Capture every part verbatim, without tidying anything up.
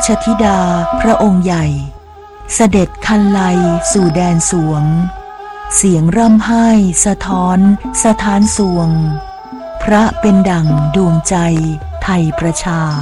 ชธิดาพระองค์ใหญ่เสด็จคันไลสู่แดนสวงเสียงร่ำไห้สะท้อนสถานสวงพระเป็นดั่งดวงใจไทยประชา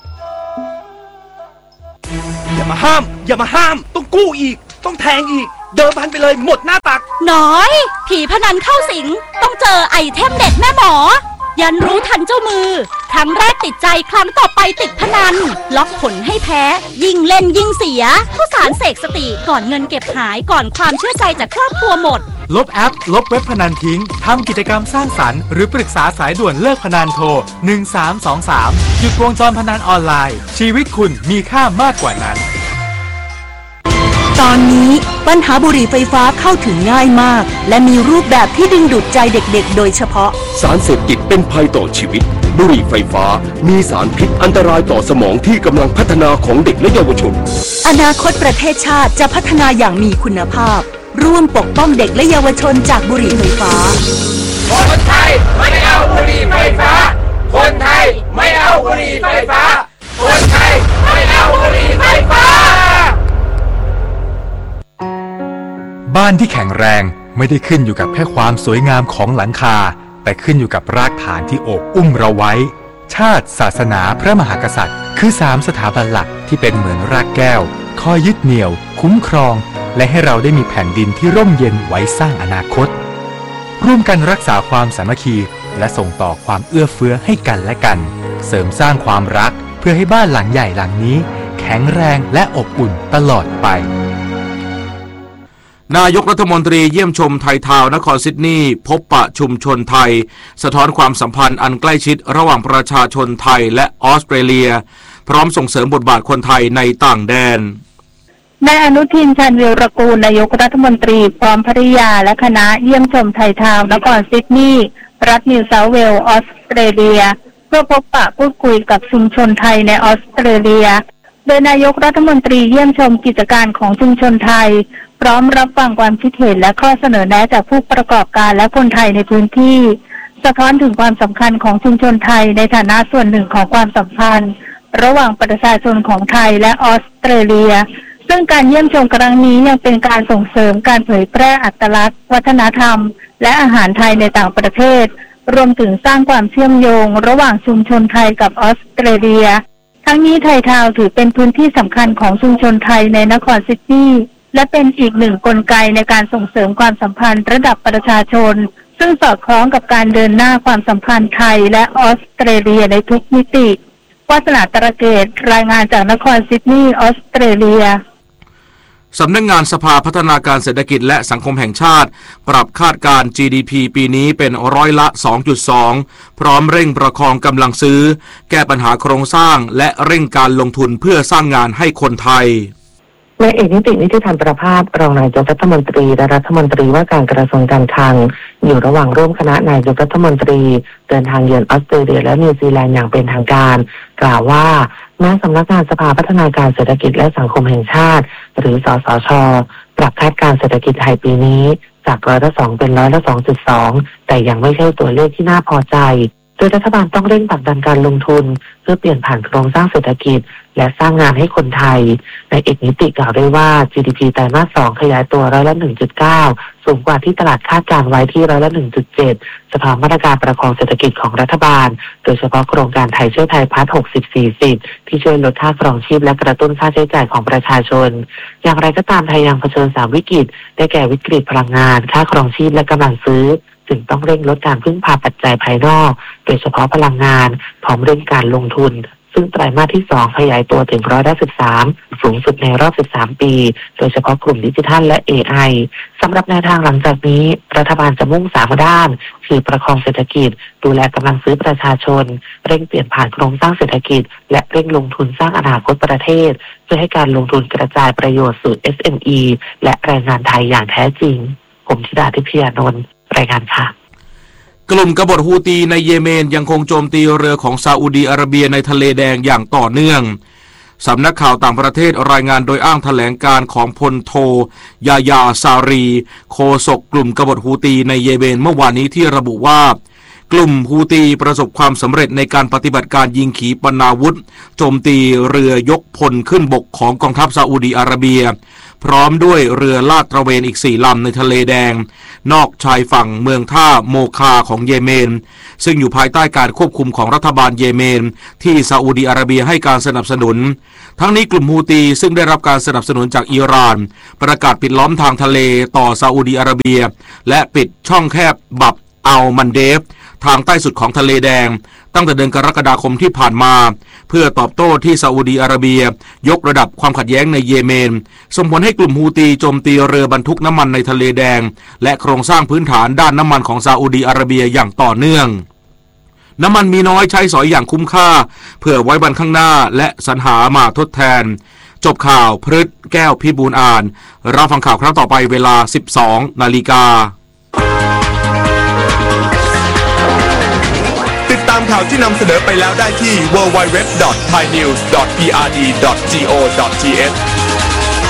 อย่ามาห้ามอย่ามาห้ามต้องกู้อีกต้องแทงอีกเดิมพันไปเลยหมดหน้าตักน้อยผีพนันเข้าสิงต้องเจอไอเทมเด็ดแม่หมอยันรู้ทันเจ้ามือครั้งแรกติดใจครั้งต่อไปติดพนันล็อกผลให้แพ้ยิ่งเล่นยิ่งเสียข้าวสารเสกสติก่อนเงินเก็บหายก่อนความเชื่อใจจากครอบครัวหมดลบแอปลบเว็บพนันทิ้งทำกิจกรรมสร้างสรรค์หรือปรึกษาสายด่วนเลิกพนันโทรหนึ่งสามสองสามหยุดวงจรพนันออนไลน์ชีวิตคุณมีค่ามากกว่านั้นตอนนี้ปัญหาบุหรี่ไฟฟ้าเข้าถึงง่ายมากและมีรูปแบบที่ดึงดูดใจเด็กๆโดยเฉพาะสารเสพติดเป็นภัยต่อชีวิตบุหรี่ไฟฟ้ามีสารพิษอันตรายต่อสมองที่กำลังพัฒนาของเด็กและเยาวชนอนาคตประเทศชาติจะพัฒนาอย่างมีคุณภาพร่วมปกป้องเด็กและเยาวชนจากบุหรี่ไฟฟ้าคนไทยไม่เอาบุหรี่ไฟฟ้าคนไทยไม่เอาบุหรี่ไฟฟ้าคนไทยไม่เอาบุหรี่ไฟฟ้าบ้านที่แข็งแรงไม่ได้ขึ้นอยู่กับแค่ความสวยงามของหลังคาแต่ขึ้นอยู่กับรากฐานที่โอบอุ้มเราไว้ชาติศาสนาพระมหากษัตริย์คือสามสถาบันหลักที่เป็นเหมือนรากแก้วคอยยึดเหนี่ยวคุ้มครองและให้เราได้มีแผ่นดินที่ร่มเย็นไว้สร้างอนาคตร่วมกันรักษาความสามัคคีและส่งต่อความเอื้อเฟื้อให้กันและกันเสริมสร้างความรักเพื่อให้บ้านหลังใหญ่หลังนี้แข็งแรงและอบอุ่นตลอดไปนายกรัฐมนตรีเยี่ยมชมไทยทาวนครซิดนีย์พบปะชุมชนไทยสะท้อนความสัมพันธ์อันใกล้ชิดระหว่างประชาชนไทยและออสเตรเลียพร้อมส่งเสริมบทบาทคนไทยในต่างแดนนายอนุทินชาญวีรกูลนายกรัฐมนตรีพร้อมภริยาและคณะเยี่ยมชมไทยทาวนครซิดนีย์รัฐนิวเซาท์เวลส์ออสเตรเลียเพื่อพบปะพูดคุยกับชุมชนไทยในออสเตรเลียโดยนายกรัฐมนตรีเยี่ยมชมกิจการของชุมชนไทยพร้อมรับฟังความคิดเห็นและข้อเสนอแนะจากผู้ประกอบการและคนไทยในพื้นที่สะท้อนถึงความสำคัญของชุมชนไทยในฐานะส่วนหนึ่งของความสัมพันธ์ระหว่างประชาชนของไทยและออสเตรเลียซึ่งการเยี่ยมชมครั้งนี้ยังเป็นการส่งเสริมการเผยแพร่อัตลักษณ์วัฒนธรรมและอาหารไทยในต่างประเทศรวมถึงสร้างความเชื่อมโยงระหว่างชุมชนไทยกับออสเตรเลียทั้งนี้ไทยทาวน์ถือเป็นพื้นที่สำคัญของชุมชนไทยในนครซิดนีย์และเป็นอีกหนึ่งกลไกในการส่งเสริมความสัมพันธ์ระดับประชาชนซึ่งสอดคล้องกับการเดินหน้าความสัมพันธ์ไทยและออสเตรเลียในทุกมิติวาสนาตระเกตรายงานจากนครซิดนีย์ออสเตรเลียสำนักงานสภาพัฒนาการเศรษฐกิจและสังคมแห่งชาติปรับคาดการณ์ จี ดี พี ปีนี้เป็นร้อยละ สองจุดสอง พร้อมเร่งประคองกำลังซื้อแก้ปัญหาโครงสร้างและเร่งการลงทุนเพื่อสร้างงานให้คนไทยนายเอกนิตินิติธรรมประภาสรองนายกรัฐมนตรีและรัฐมนตรีว่าการกระทรวงการคลังอยู่ระหว่างร่วมคณะนายกรัฐมนตรีเดินทางเยือนออสเตรเลียและนิวซีแลนด์อย่างเป็นทางการกล่าวว่าแม้สำนักงานสภาพัฒนาการเศรษฐกิจและสังคมแห่งชาติหรือสสช.ปรับคาดการณ์เศรษฐกิจไทยปีนี้จากร้อยละสองเป็นร้อยละสองจุดสองแต่ยังไม่ใช่ตัวเลขที่น่าพอใจโดยรัฐบาลต้องเร่งผลักดันการลงทุนเพื่อเปลี่ยนผ่านโครงสร้างเศรษฐกิจและสร้างงานให้คนไทยนายเอกนิติกล่าวได้ว่า จี ดี พี ไตรมาสสองขยายตัวร้อยละ หนึ่งจุดเก้า สูงกว่าที่ตลาดคาดการไว้ที่ร้อยละ หนึ่งจุดเจ็ด สภาพมาตรการประคองเศรษฐกิจของรัฐบาลโดยเฉพาะโครงการไทยช่วยไทยพัฒน์ หกสิบ สี่สิบ ที่ช่วยลดค่าครองชีพและกระตุ้นค่าใช้จ่ายของประชาชนอย่างไรก็ตามไทยยังเผชิญสามวิกฤตได้แก่วิกฤตพลังงานค่าครองชีพและกำลังซื้อจึงต้องเร่งลดการพึ่งพาปัจจัยภายนอกโดยเฉพาะพลังงานพร้อมเร่งการลงทุนซึ่งไตรมาสที่สองขยายตัวถึงร้อยละสิบสามสูงสุดในรอบสิบสามปีโดยเฉพาะกลุ่มดิจิทัลและ เอ ไอ สำหรับแนวทางหลังจากนี้รัฐบาลจะมุ่งสามด้านคือประคองเศรษฐกิจดูแลกำลังซื้อประชาชนเร่งเปลี่ยนผ่านโครงสร้างเศรษฐกิจและเร่งลงทุนสร้างอนาคตประเทศเพื่อให้การลงทุนกระจายประโยชน์สู่ เอส เอ็ม อี และแรงงานไทยอย่างแท้จริงผมธิดาทิพยานนท์รายงานค่ะกลุ่มกบฏฮูตีในเยเมนยังคงโจมตีเรือของซาอุดีอาระเบียในทะเลแดงอย่างต่อเนื่องสำนักข่าวต่างประเทศรายงานโดยอ้างแถลงการของพลโทยายาซารีโฆษกกลุ่มกบฏฮูตีในเยเมนเมื่อวานนี้ที่ระบุว่ากลุ่มฮูตีประสบความสำเร็จในการปฏิบัติการยิงขีปนาวุธโจมตีเรือยกพลขึ้นบกของกองทัพซาอุดีอาระเบียพร้อมด้วยเรือลาดตระเวนอีกสี่ลำในทะเลแดงนอกชายฝั่งเมืองท่าโมคาของเยเมนซึ่งอยู่ภายใต้การควบคุมของรัฐบาลเยเมนที่ซาอุดีอาระเบียให้การสนับสนุนทั้งนี้กลุ่มฮูตีซึ่งได้รับการสนับสนุนจากอิหร่านประกาศปิดล้อมทางทะเลต่อซาอุดีอาระเบียและปิดช่องแคบบับอัลมันเดฟทางใต้สุดของทะเลแดงตั้งแต่เดือนกรกฎาคมที่ผ่านมาเพื่อตอบโต้ที่ซาอุดีอาระเบียยกระดับความขัดแย้งในเยเมนส่งผลให้กลุ่มฮูตีโจมตีเรือบรรทุกน้ำมันในทะเลแดงและโครงสร้างพื้นฐานด้านน้ำมันของซาอุดีอาระเบียอย่างต่อเนื่องน้ำมันมีน้อยใช้สอยอย่างคุ้มค่าเพื่อไว้วันข้างหน้าและสรรหามาทดแทนจบข่าวพฤษแก้วพิบูลอ่านรับฟังข่าวครั้งต่อไปเวลา สิบสองนาฬิกาติดตามข่าวที่นำเสนอไปแล้วได้ที่ ดับเบิลยู ดับเบิลยู ดับเบิลยู ดอท ไทยนิวส์ ดอท พี อาร์ ดี ดอท จี โอ ดอท ที เอช